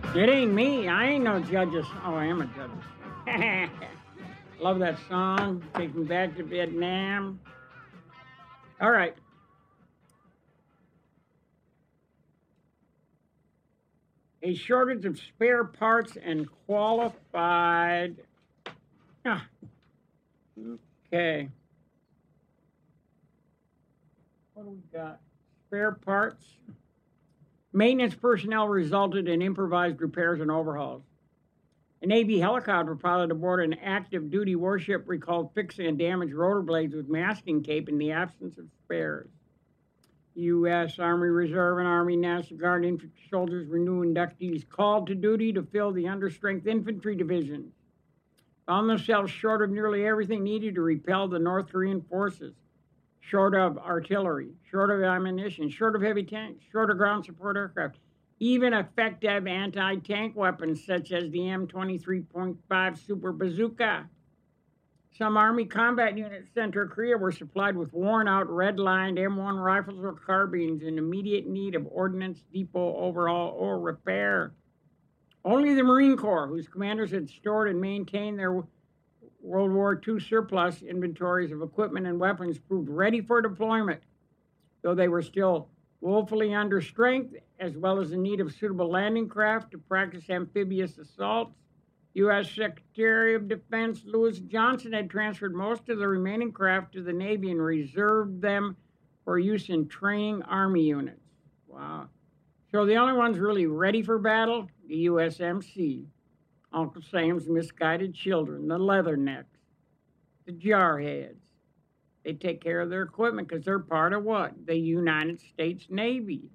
It ain't me. I ain't no judges. Oh, I am a judge. Love that song. Take me back to Vietnam. All right. A shortage of spare parts and qualified. Ah, okay. What do we got? Spare parts. Maintenance personnel resulted in improvised repairs and overhauls. A Navy helicopter pilot aboard an active duty warship recalled fixing a damaged rotor blades with masking tape in the absence of spares. U.S. Army Reserve and Army National Guard infantry soldiers were new inductees called to duty to fill the understrength infantry divisions. Found themselves short of nearly everything needed to repel the North Korean forces. Short of artillery, short of ammunition, short of heavy tanks, short of ground support aircraft, even effective anti-tank weapons such as the M23.5 Super Bazooka. Some Army combat units sent to Korea were supplied with worn-out, red-lined M1 rifles or carbines in immediate need of ordnance depot overhaul or repair. Only the Marine Corps, whose commanders had stored and maintained their World War II surplus inventories of equipment and weapons, proved ready for deployment, though they were still woefully under strength, as well as in need of suitable landing craft to practice amphibious assaults. U.S. Secretary of Defense Louis Johnson had transferred most of the remaining craft to the Navy and reserved them for use in training Army units. Wow. So the only ones really ready for battle, the USMC, Uncle Sam's misguided children, the leathernecks, the jarheads. They take care of their equipment because they're part of what? The United States Navy.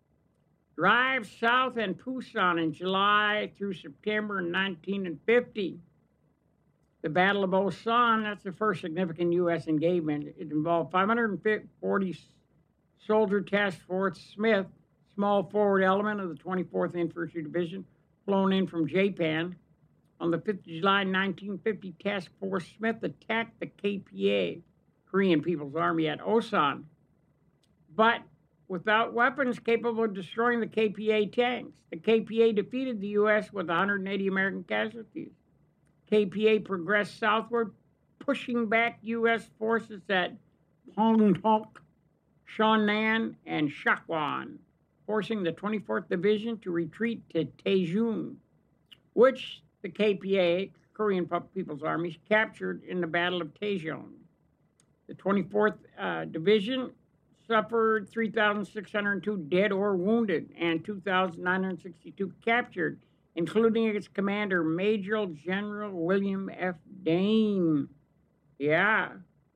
Drive south in Pusan in July through September 1950. The Battle of Osan, that's the first significant U.S. engagement. It involved 540 Soldier Task Force Smith, small forward element of the 24th Infantry Division, flown in from Japan. On the 5th of July 1950, Task Force Smith attacked the KPA, Korean People's Army, at Osan, but without weapons capable of destroying the KPA tanks. The KPA defeated the U.S. with 180 American casualties. KPA progressed southward, pushing back U.S. forces at Pongtok, Shonan, and Shakwan, forcing the 24th Division to retreat to Daejeon, which the KPA, Korean People's Army, captured in the Battle of Daejeon. The 24th Division suffered 3,602 dead or wounded and 2,962 captured, including its commander, Major General William F. Dane. Yeah.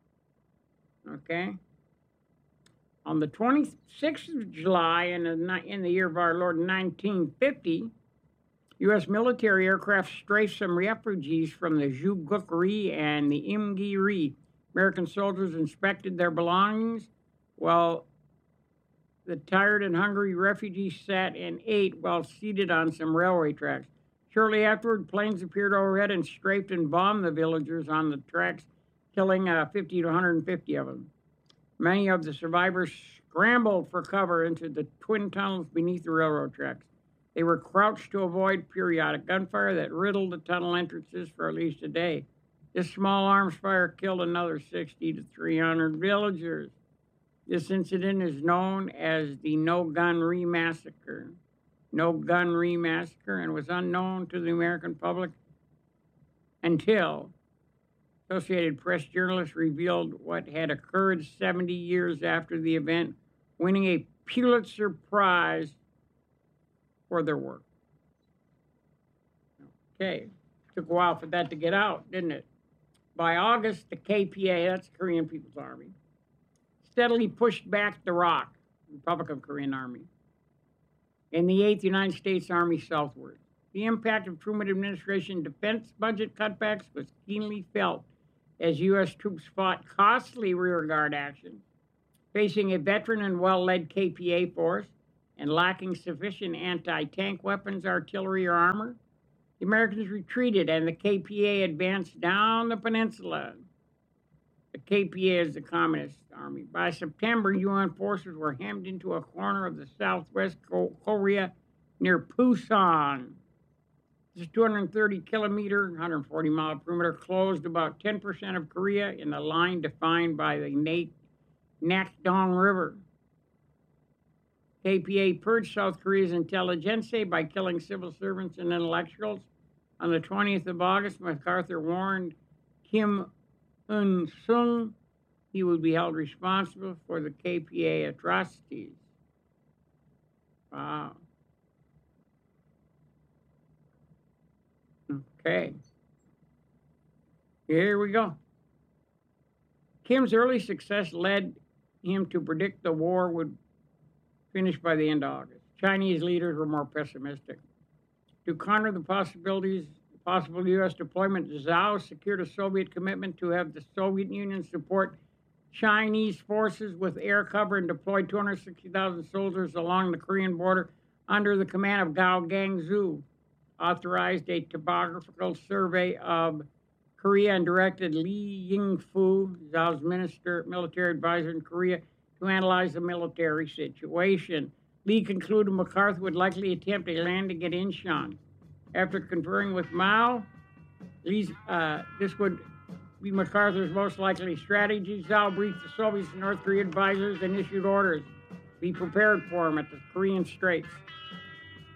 Okay. On the 26th of July in the year of our Lord 1950, U.S. military aircraft strafed some refugees from the Juguk-ri and the Imgi-ri. American soldiers inspected their belongings while the tired and hungry refugees sat and ate while seated on some railway tracks. Shortly afterward, planes appeared overhead and strafed and bombed the villagers on the tracks, killing 50 to 150 of them. Many of the survivors scrambled for cover into the twin tunnels beneath the railroad tracks. They were crouched to avoid periodic gunfire that riddled the tunnel entrances for at least a day. This small arms fire killed another 60 to 300 villagers. This incident is known as the No Gun Ri Massacre. No Gun Ri Massacre, and was unknown to the American public until Associated Press journalists revealed what had occurred 70 years after the event, winning a Pulitzer Prize for their work. Okay, took a while for that to get out, didn't it? By August, the KPA, that's the Korean People's Army, steadily pushed back the ROK, Republic of Korean Army, and the 8th United States Army southward. The impact of Truman administration defense budget cutbacks was keenly felt as U.S. troops fought costly rearguard action, facing a veteran and well-led KPA force and lacking sufficient anti-tank weapons, artillery, or armor. The Americans retreated and the KPA advanced down the peninsula. The KPA is the Communist Army. By September, UN forces were hemmed into a corner of the southwest Korea near Pusan. This 230-kilometer, 140-mile perimeter closed about 10% of Korea in the line defined by the Nakdong River. KPA purged South Korea's intelligentsia by killing civil servants and intellectuals. On the 20th of August, MacArthur warned Kim Un-sung he would be held responsible for the KPA atrocities. Wow. Okay. Here we go. Kim's early success led him to predict the war would finish by the end of August. Chinese leaders were more pessimistic. To counter the possible U.S. deployment, Zhao secured a Soviet commitment to have the Soviet Union support Chinese forces with air cover and deployed 260,000 soldiers along the Korean border under the command of Gao Gangzu, authorized a topographical survey of Korea and directed Li Yingfu, Zhao's military advisor in Korea, to analyze the military situation. Li concluded MacArthur would likely attempt a landing at Incheon. After conferring with Mao, this would be MacArthur's most likely strategy. Zhao briefed the Soviets and North Korean advisors and issued orders. Be prepared for him at the Korean Straits.